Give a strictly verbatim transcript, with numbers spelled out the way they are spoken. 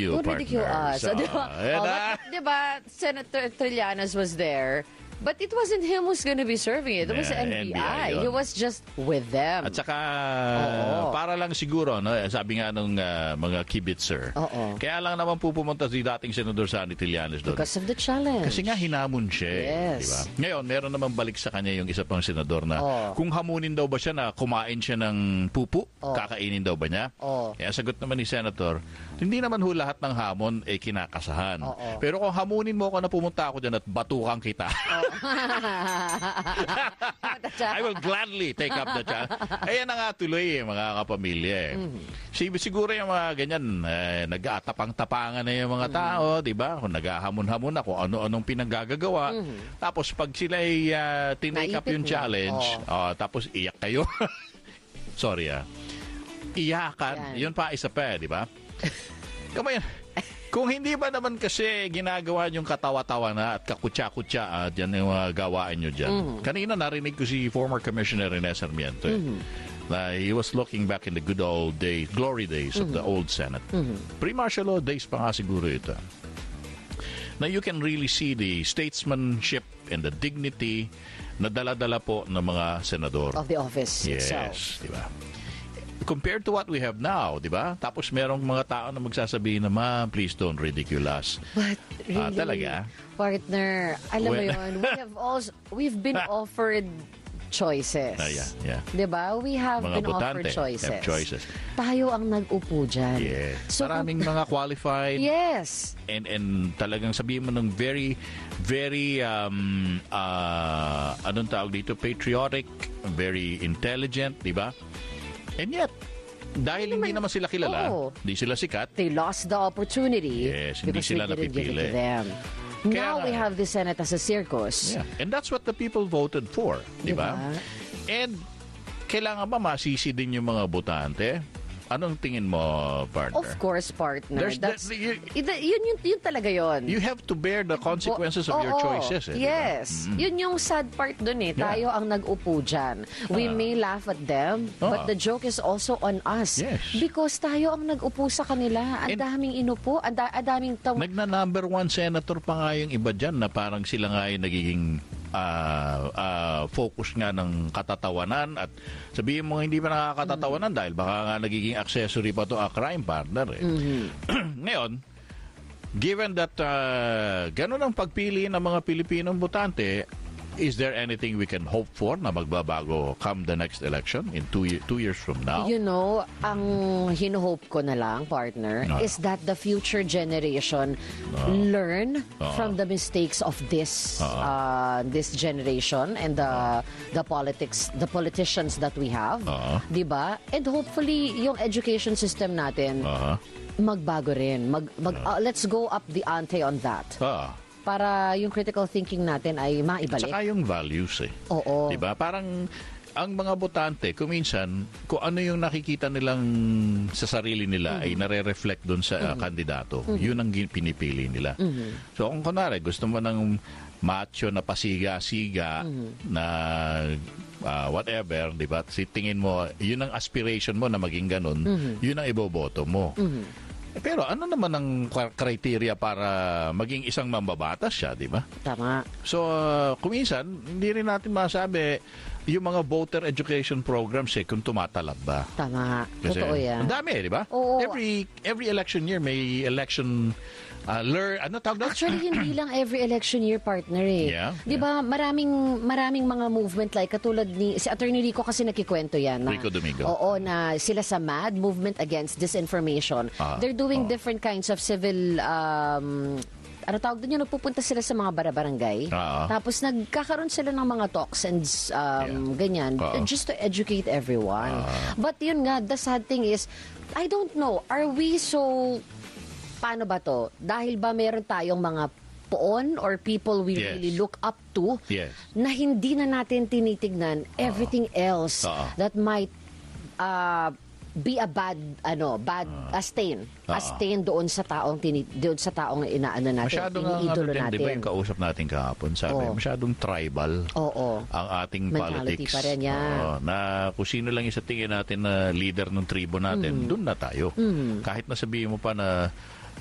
you, Don't partner. ridicule us. So, Di ba? ayan Oh, na. but, di ba, Senator Trillanes was there. But it wasn't him who's gonna be serving it. It was the Yeah, N N B B I. I yun. He was just with them. At saka, Oo. para lang siguro, no, sabi nga nung uh, mga kibitzer, Oo. kaya lang naman po pumunta si dating Senador Sonny Trillanes doon. Because of the challenge. Kasi nga hinamon siya. eh, Yes. Di ba? Ngayon, meron naman balik sa kanya yung isa pang senador na Oh. kung hamunin daw ba siya na kumain siya ng pupu, Oh. kakainin daw ba niya? Oh. Kaya sagot naman ni Senator, hindi naman ho lahat ng hamon ay kinakasahan. Oo. Pero kung hamunin mo ako na pumunta ako dyan at batukan kita, I will gladly take up the challenge. Ayan na nga tuloy eh, mga kapamilya eh. Mm-hmm. Siguro yung mga ganyan, eh, nag-aatapang-tapangan na yung mga tao, di ba? Kung naghahamon-hamon na kung ano-anong pinanggagawa. Mm-hmm. Tapos pag sila ay uh, tinake up Naipit yung na. challenge, Oh. uh, tapos iyak kayo. Sorry ah. Iyakan. Yan. Yun pa, isa pa eh, di ba? Kamay, kung hindi ba naman kasi ginagawa yung katawa-tawa na at kakutsa-kutsa at yan yung mga gawaan nyo dyan. Mm-hmm. Kanina narinig ko si former Commissioner Rene Sarmiento eh, mm-hmm. na he was looking back in the good old days, glory days mm-hmm. of the old Senate. Mm-hmm. Pre-martial law days pa nga siguro ito. Na you can really see the statesmanship and the dignity na dala-dala po ng mga senador. Of the office yes, itself. Di ba? Compared to what we have now, di ba? Tapos merong mga tao na magsasabihin na, ma'am, please don't ridicule us. But really, Ah, talaga? Partner, alam Well- mo yun, we have also, we've been offered choices. Ah, yeah, yeah. Diba? We have Mga been botante offered choices. have choices. Tayo ang nag-upo dyan. Yes. So, Maraming mga qualified yes. and and talagang sabihin mo ng very very um uh anong tawag dito, patriotic, very intelligent, di ba? And yet, dahil hindi naman sila kilala, Oo. hindi sila sikat, They lost the opportunity Yes, hindi because sila we didn't give it napipili. to them. Kaya Now nga we eh. have the Senate as a circus. yeah. And that's what the people voted for, di ba? Diba? And kailangan ba masisi din yung mga botante? Anong tingin mo, partner? Of course, partner. There's- That's, there- you- Ida- yun, yun, yun talaga yun. You have to bear the consequences of your Oo, choices. Eh, di ba? yes. Mm. Yun yung sad part dun eh. Yeah. Tayo ang nag-upo dyan. We Ah. may laugh at them, Ah. but the joke is also on us. Yes. Because tayo ang nag-upo sa kanila. Ang And- daming inupo, ang, da- ang daming taw- Nagna-number one senator pa nga yung iba dyan na parang sila nga yung nagiging ah, ah, focus nga ng katatawanan at sabihin mo hindi pa nakakatatawanan dahil baka nga nagiging accessory pa to a crime partner eh. Ngayon, given that uh, ganun ang pagpili ng mga Pilipinong botante, is there anything we can hope for na magbabago come the next election in two, ye- two years from now? You know, ang hinuhope ko na lang, partner, Ah. is that the future generation learn Ah. from the mistakes of this Ah. uh, this generation and the the politics, the politicians that we have, Ah. 'di ba? And hopefully yung education system natin Aha. magbago rin. Mag, mag uh, let's go up the ante on that. Ah. Para yung critical thinking natin ay maibalik. Tsaka yung values eh. Oo. Diba? Parang ang mga botante, kung minsan, kung ano yung nakikita nilang sa sarili nila Mm-hmm. ay nare-reflect doon sa uh, kandidato, yun ang gin- pinipili nila. Mm-hmm. So kung kunwari, gusto mo ng macho na pasiga-siga Mm-hmm. na uh, whatever, di ba? Si tingin mo, yun ang aspiration mo na maging ganun, Mm-hmm. yun ang iboboto mo. Eh, pero ano naman ang kra- criteria para maging isang mambabatas siya, di ba? Tama. So, uh, kuminsan, hindi rin natin masabi yung mga voter education programs eh, kung tumatalab ba. Tama. Kasi Totoo yan. ang dami, di ba? Oo. Every every election year may election uh, learn, ano tawag doon? Actually, hindi lang every election year, partner eh. Yeah, 'Di ba? Maraming maraming mga movement like katulad ni si Attorney Rico kasi nakikwento 'yan na Rico Domingo. Oo, na sila sa MAD, Movement Against Disinformation. Ah, They're doing oh. different kinds of civil um ano tawag doon yun, nagpupunta sila sa mga bara-barangay. Ah. Tapos nagkakaroon sila ng mga talks and um, ganyan, Ah. just to educate everyone. But yun nga, the sad thing is, I don't know, are we so, paano ba to? Dahil ba meron tayong mga poon or people we Yes. really look up to Yes. na hindi na natin tinitignan everything else Ah. that might uh, be a bad ano bad a stain a Ah. stain doon sa taong tini, doon sa taong inaano natin, Masyadong ang ano iniidolo din, di ba natin. yung kausap natin kahapon, sabi, Oo. masyadong tribal Oo. ang ating Mentality politics. pa rin yan. Oo, na kung sino lang yung sa tingin natin na leader ng tribo natin, Mm. dun na tayo. Kahit na sabihin mo pa na